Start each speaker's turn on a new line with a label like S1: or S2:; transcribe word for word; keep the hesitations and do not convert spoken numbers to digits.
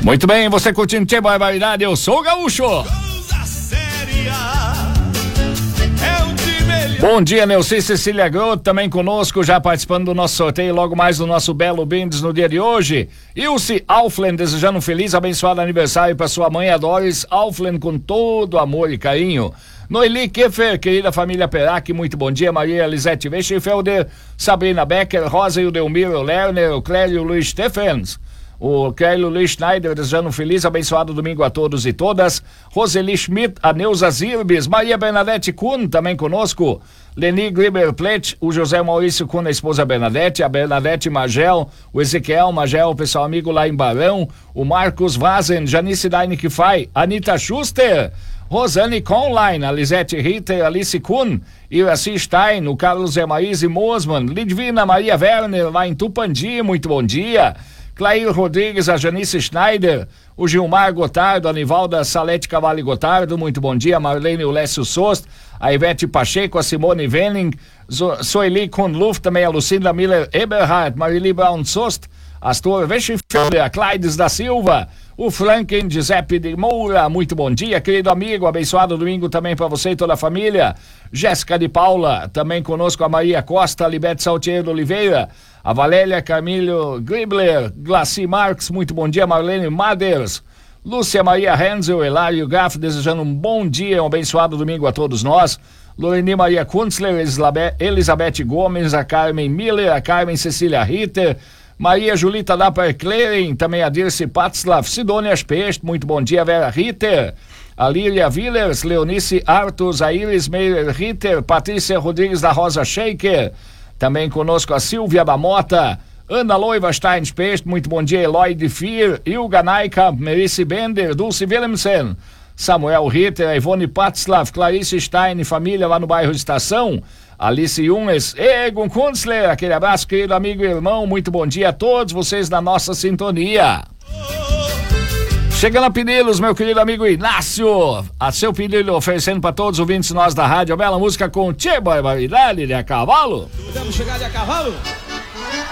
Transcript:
S1: Muito bem, você curtindo Tchê Barbaridade, eu sou o Gaúcho. Bom dia, Neuci Cecília Groto, também conosco, já participando do nosso sorteio, logo mais do nosso Belo Brindes no dia de hoje. Ilse Alflen, desejando um feliz, abençoado aniversário para sua mãe, a Doris Alflen, com todo amor e carinho. Noeli Keffer, querida família Perac, muito bom dia. Maria Elisete Weichenfelder, Sabrina Becker, Rosa e o Delmiro Lerner, o Clélio Luiz Stephens, o Clélio Luiz Schneider, desejando um feliz, abençoado domingo a todos e todas. Roseli Schmidt, a Neuza Zirbes, Maria Bernadette Kuhn, também conosco. Leni Griber Plett, o José Maurício Kuhn, a esposa Bernadette, a Bernadette Magel, o Ezequiel Magel, o pessoal amigo lá em Barão, o Marcos Vazen, Janice Dainickfai, Anita Schuster, Rosane Conline, a Lisete Ritter, Alice Kuhn, Iraci Stein, o Carlos Emaíse Mosman, Lidvina Maria Werner, lá em Tupandi, muito bom dia. Clair Rodrigues, a Janice Schneider, o Gilmar Gotardo, a Nivalda Salete Cavalli Gotardo, muito bom dia. Marlene Ulécio Sost, a Ivete Pacheco, a Simone Venning, Soeli Kuhn-Luft, também a Lucinda Miller Eberhardt, Marili Brown Sost, Astor Weichenfelder, a Clydes da Silva, o Franken Giuseppe de Moura, muito bom dia, querido amigo, abençoado domingo também para você e toda a família. Jéssica de Paula, também conosco a Maria Costa, a Libete Saltiero Oliveira, a Valéria Camilo Gribler, Glaci Marques, muito bom dia. Marlene Maders, Lúcia Maria Hensel, Hilário Graff, desejando um bom dia, um abençoado domingo a todos nós. Loreni Maria Kunzler, Elizabeth Gomes, a Carmen Miller, a Carmen Cecília Ritter, Maria Julita Dapper Klering, também a Dirce Patzlaff, Sidônia Specht, muito bom dia. Vera Ritter, a Lília Villers, Leonice Artus, a Iris Meirer Ritter, Patrícia Rodrigues da Rosa Shaker, também conosco a Silvia da Mota, Ana Loiva Steinspecht, muito bom dia. Eloy de Fier, Ilga Naika, Merice Bender, Dulce Willemsen, Samuel Ritter, a Ivone Patzlaff, Clarice Stein, família lá no bairro Estação, Alice Yunes, Egon Kunzler, aquele abraço, querido amigo e irmão, muito bom dia a todos vocês na nossa sintonia. Chegando a pedi-los, meu querido amigo Inácio, a seu pedido oferecendo para todos os ouvintes nós da rádio, a bela música com Tchê Barbaridade de a cavalo.
S2: Podemos chegar de a cavalo?